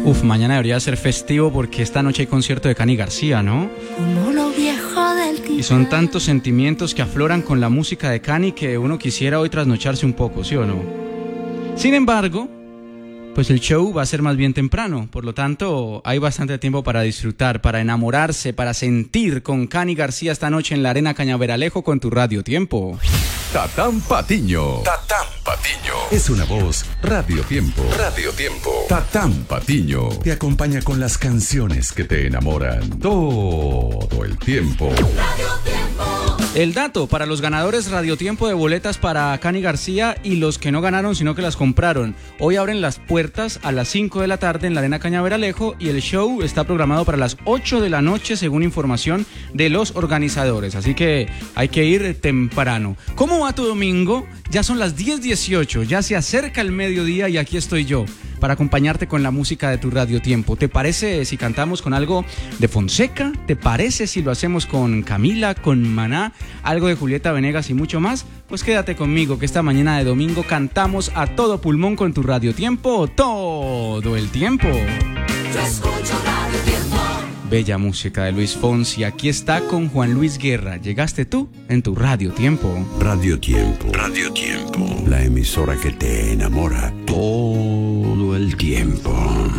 Uf, mañana debería ser festivo porque esta noche hay concierto de Cani García, ¿no? Como lo viejo del Y son tantos sentimientos que afloran con la música de Cani que uno quisiera hoy trasnocharse un poco, ¿sí o no? Sin embargo, pues el show va a ser más bien temprano, por lo tanto hay bastante tiempo para disfrutar, para enamorarse, para sentir con Cani García esta noche en la Arena Cañaveralejo con tu Radio Tiempo. Tatán Patiño. Tatán Patiño. Es una voz Radio Tiempo. Radio Tiempo. Tatán Patiño te acompaña con las canciones que te enamoran todo el tiempo. Radio Tiempo. El dato para los ganadores Radio Tiempo de boletas para Cani García y los que no ganaron sino que las compraron. Hoy abren las puertas a las 5 de la tarde en la Arena Cañaveralejo y el show está programado para las 8 de la noche según información de los organizadores. Así que hay que ir temprano. ¿Cómo va tu domingo? Ya son las 10:18, ya se acerca el mediodía y aquí estoy yo para acompañarte con la música de tu Radio Tiempo. ¿Te parece si cantamos con algo de Fonseca? ¿Te parece si lo hacemos con Camila, con Maná, algo de Julieta Venegas y mucho más? Pues quédate conmigo que esta mañana de domingo cantamos a todo pulmón con tu Radio Tiempo todo el tiempo. Yo escucho Radio Tiempo. Bella música de Luis Fonsi. Aquí está con Juan Luis Guerra. Llegaste tú en tu Radio Tiempo. Radio Tiempo. Radio Tiempo. La emisora que te enamora todo el tiempo.